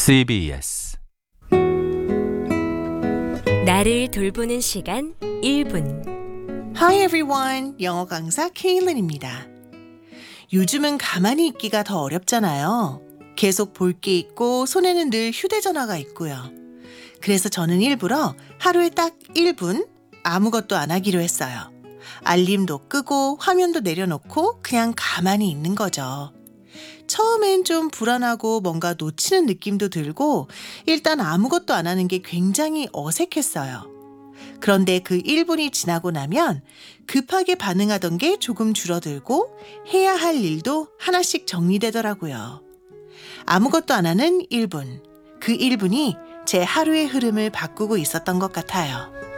CBS 나를 돌보는 시간 1분. Hi everyone, 영어 강사 케일린입니다. 요즘은 가만히 있기가 더 어렵잖아요. 계속 볼 게 있고 손에는 늘 휴대전화가 있고요. 그래서 저는 일부러 하루에 딱 1분 아무것도 안 하기로 했어요. 알림도 끄고 화면도 내려놓고 그냥 가만히 있는 거죠. 처음엔 좀 불안하고 뭔가 놓치는 느낌도 들고 일단 아무것도 안 하는 게 굉장히 어색했어요. 그런데 그 1분이 지나고 나면 급하게 반응하던 게 조금 줄어들고 해야 할 일도 하나씩 정리되더라고요. 아무것도 안 하는 1분. 그 1분이 제 하루의 흐름을 바꾸고 있었던 것 같아요.